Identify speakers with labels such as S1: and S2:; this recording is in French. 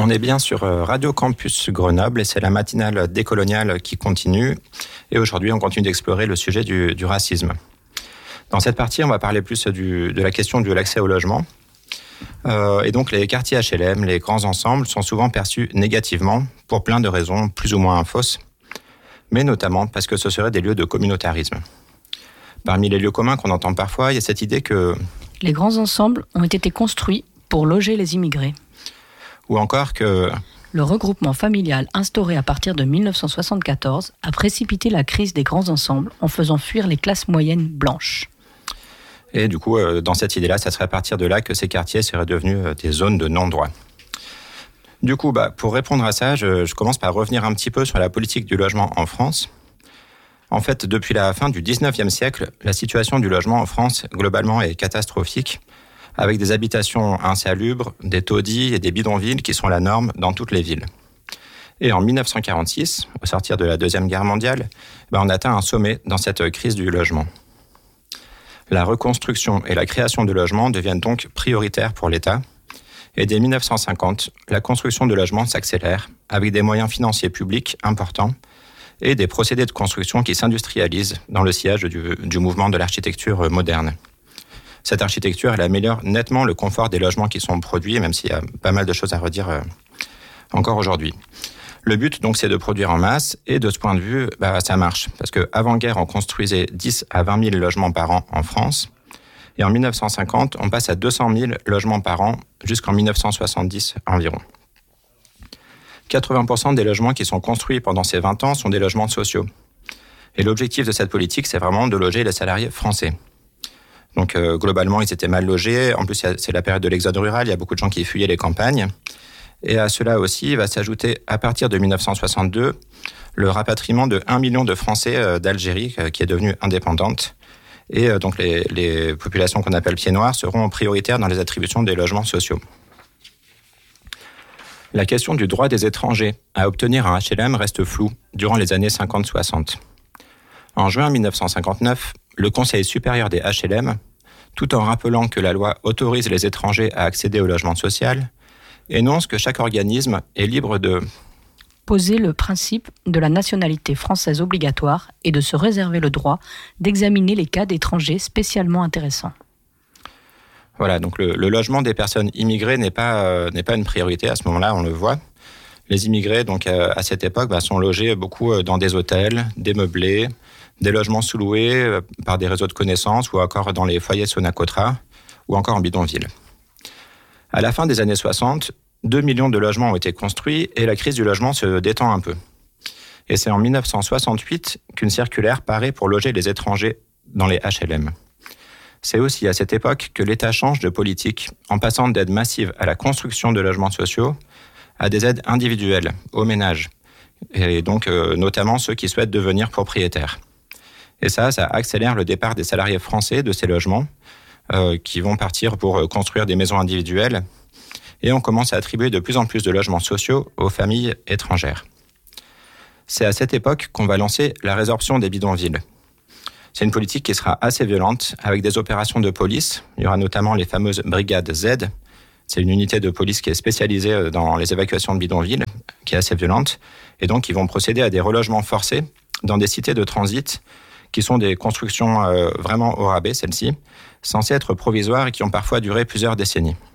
S1: On est bien sur Radio Campus Grenoble et c'est la matinale décoloniale qui continue. Et aujourd'hui, on continue d'explorer le sujet du racisme. Dans cette partie, on va parler plus de la question de l'accès au logement. Et donc, les quartiers HLM, les grands ensembles, sont souvent perçus négativement pour plein de raisons plus ou moins fausses, mais notamment parce que ce seraient des lieux de communautarisme. Parmi les lieux communs qu'on entend parfois, il y a cette idée que
S2: les grands ensembles ont été construits pour loger les immigrés.
S1: Ou encore que
S2: le regroupement familial instauré à partir de 1974 a précipité la crise des grands ensembles en faisant fuir les classes moyennes blanches.
S1: Et du coup, dans cette idée-là, ça serait à partir de là que ces quartiers seraient devenus des zones de non-droit. Du coup, pour répondre à ça, je commence par revenir un petit peu sur la politique du logement en France. En fait, depuis la fin du 19e siècle, la situation du logement en France, globalement, est catastrophique, avec des habitations insalubres, des taudis et des bidonvilles qui sont la norme dans toutes les villes. Et en 1946, au sortir de la Deuxième Guerre mondiale, on atteint un sommet dans cette crise du logement. La reconstruction et la création de logements deviennent donc prioritaires pour l'État. Et dès 1950, la construction de logements s'accélère avec des moyens financiers publics importants et des procédés de construction qui s'industrialisent dans le sillage du mouvement de l'architecture moderne. Cette architecture, elle améliore nettement le confort des logements qui sont produits, même s'il y a pas mal de choses à redire encore aujourd'hui. Le but, donc, c'est de produire en masse, et de ce point de vue, ça marche. Parce qu'avant-guerre, on construisait 10 à 20 000 logements par an en France, et en 1950, on passe à 200 000 logements par an jusqu'en 1970 environ. 80% des logements qui sont construits pendant ces 20 ans sont des logements sociaux. Et l'objectif de cette politique, c'est vraiment de loger les salariés français. Donc globalement, ils étaient mal logés. En plus, c'est la période de l'exode rural. Il y a beaucoup de gens qui fuyaient les campagnes. Et à cela aussi, va s'ajouter, à partir de 1962, le rapatriement de 1 million de Français d'Algérie, qui est devenue indépendante. Et donc les populations qu'on appelle pieds noirs seront prioritaires dans les attributions des logements sociaux. La question du droit des étrangers à obtenir un HLM reste floue durant les années 50-60. En juin 1959, le Conseil supérieur des HLM, tout en rappelant que la loi autorise les étrangers à accéder au logement social, énonce que chaque organisme est libre de
S2: poser le principe de la nationalité française obligatoire et de se réserver le droit d'examiner les cas d'étrangers spécialement intéressants.
S1: Voilà, donc le logement des personnes immigrées n'est pas une priorité à ce moment-là, on le voit. Les immigrés, donc à cette époque, sont logés beaucoup dans des hôtels, des meublés, des logements sous-loués par des réseaux de connaissances ou encore dans les foyers Sonacotra ou encore en bidonville. À la fin des années 60, 2 millions de logements ont été construits et la crise du logement se détend un peu. Et c'est en 1968 qu'une circulaire paraît pour loger les étrangers dans les HLM. C'est aussi à cette époque que l'État change de politique en passant d'aides massives à la construction de logements sociaux à des aides individuelles aux ménages, et donc notamment ceux qui souhaitent devenir propriétaires. Et ça accélère le départ des salariés français de ces logements qui vont partir pour construire des maisons individuelles. Et on commence à attribuer de plus en plus de logements sociaux aux familles étrangères. C'est à cette époque qu'on va lancer la résorption des bidonvilles. C'est une politique qui sera assez violente, avec des opérations de police. Il y aura notamment les fameuses brigades Z. C'est une unité de police qui est spécialisée dans les évacuations de bidonvilles, qui est assez violente. Et donc, ils vont procéder à des relogements forcés dans des cités de transit, qui sont des constructions vraiment au rabais, celles-ci, censées être provisoires et qui ont parfois duré plusieurs décennies.